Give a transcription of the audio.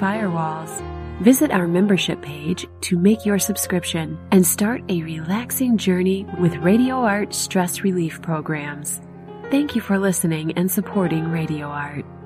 firewalls. Visit our membership page to make your subscription and start a relaxing journey with Radio Art stress relief programs. Thank you for listening and supporting Radio Art.